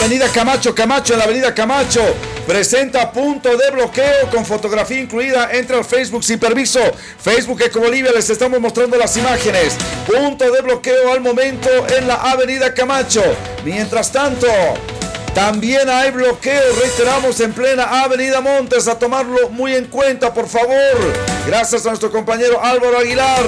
Avenida Camacho, en la Avenida Camacho. Presenta punto de bloqueo con fotografía incluida. Entra al Facebook sin permiso. Facebook Ecobolivia, les estamos mostrando las imágenes. Punto de bloqueo al momento en la Avenida Camacho. Mientras tanto, también hay bloqueo, reiteramos, en plena Avenida Montes. A tomarlo muy en cuenta, por favor. Gracias a nuestro compañero Álvaro Aguilar.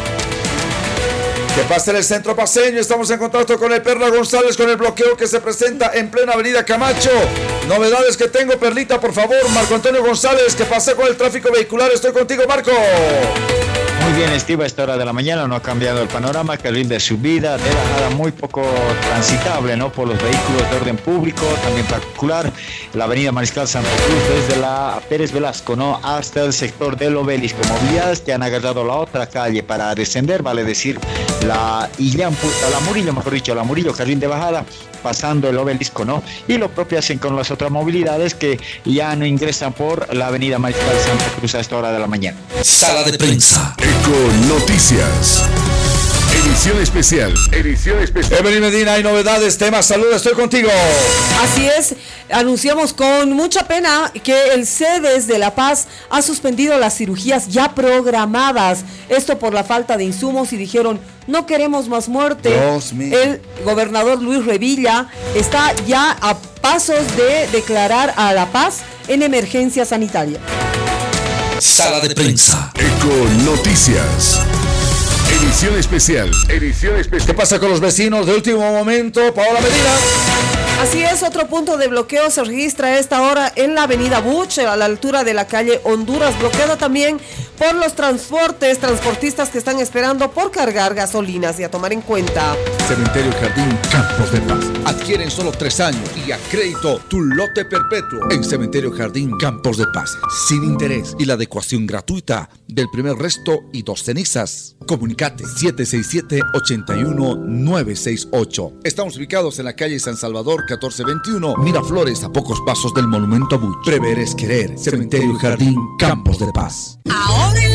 Que pasa en el centro paseño. Estamos en contacto con el Perla González con el bloqueo que se presenta en plena Avenida Camacho. Novedades que tengo, Perlita, por favor. Marco Antonio González, ¿qué pasa con el tráfico vehicular? Estoy contigo, Marco. Muy bien, Steve, a esta hora de la mañana no ha cambiado el panorama. Carril de subida, de bajada muy poco transitable, ¿no? Por los vehículos de orden público, también particular. La avenida Mariscal Santa Cruz desde la Pérez Velasco, ¿no? Hasta el sector del Obelisco. Movilidades que han agarrado la otra calle para descender, vale decir, la Murillo, carril de bajada, pasando el Obelisco, ¿no? Y lo propio hacen con las otras movilidades que ya no ingresan por la avenida Mariscal Santa Cruz a esta hora de la mañana. Sala de prensa. Eco Noticias. Edición especial. Evelyn Medina, hay novedades, tema salud, estoy contigo. Así es, anunciamos con mucha pena que el CEDES de La Paz ha suspendido las cirugías ya programadas. Esto por la falta de insumos y dijeron, no queremos más muerte. Dios mío. El gobernador Luis Revilla está ya a pasos de declarar a La Paz en emergencia sanitaria. Sala de prensa. Eco Noticias. Edición especial. ¿Qué pasa con los vecinos de último momento? Paola Medina. Así es, otro punto de bloqueo se registra a esta hora en la avenida Buch, a la altura de la calle Honduras, bloqueada también por los transportistas que están esperando por cargar gasolinas y a tomar en cuenta. Cementerio Jardín Campos de Paz. Adquiere en solo 3 años y a crédito tu lote perpetuo en Cementerio Jardín Campos de Paz. Sin interés y la adecuación gratuita del primer resto y 2 cenizas. Comunicate 767-81968. Estamos ubicados en la calle San Salvador 1421, Miraflores, a pocos pasos del Monumento a Buch. Prever es querer. Cementerio Jardín Campos de Paz. Ahora en